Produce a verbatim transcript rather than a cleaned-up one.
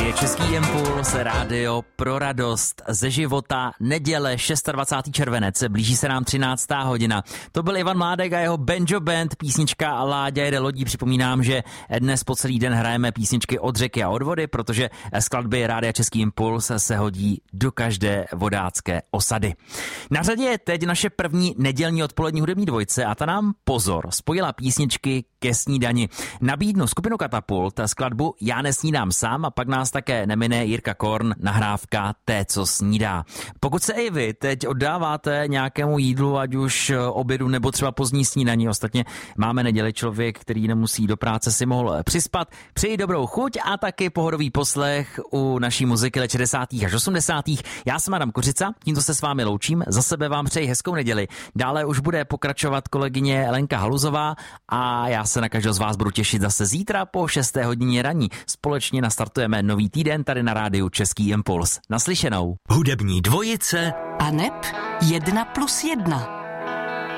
Je Český impuls, rádio pro radost ze života, neděle dvacátého šestého červenec, blíží se nám třináctá hodina. To byl Ivan Mládek a jeho Banjo Band, písnička Láďa jede lodí. Připomínám, že dnes po celý den hrajeme písničky od řeky a od vody, protože skladby rádia Český impuls se hodí do každé vodácké osady. Na řadě je teď naše první nedělní odpolední hudební dvojce a ta nám, pozor, spojila písničky ke snídani. Nabídnu skupinu Katapult skladbu Já nesnídám sám a pak nás také nemine Jirka Korn, nahrávka Té, co snídá. Pokud se i vy teď oddáváte nějakému jídlu, ať už obědu nebo třeba pozdní snídaní, ostatně máme neděli, člověk, který nemusí do práce, si mohl přispat, přeji dobrou chuť a taky pohodový poslech u naší muziky let šedesátých až osmdesátých. Já jsem Adam Kořica, tímto se s vámi loučím, za sebe vám přeji hezkou neděli. Dále už bude pokračovat kolegyně Lenka Haluzová a já se na každého z vás budu těšit zase zítra po šesté hodině raní. Společně nastartujeme nový týden tady na rádiu Český impuls. Naslyšenou. Hudební dvojice a neb jedna plus jedna.